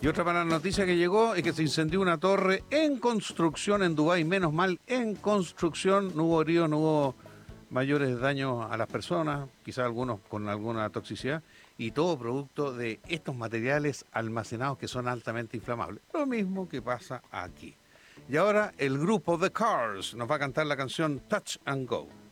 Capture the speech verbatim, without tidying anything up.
Y otra mala noticia que llegó es que se incendió una torre en construcción en Dubái. Menos mal, en construcción. No hubo heridos, no hubo mayores daños a las personas, quizás algunos con alguna toxicidad, y todo producto de estos materiales almacenados que son altamente inflamables. Lo mismo que pasa aquí. Y ahora el grupo The Cars nos va a cantar la canción Touch and Go.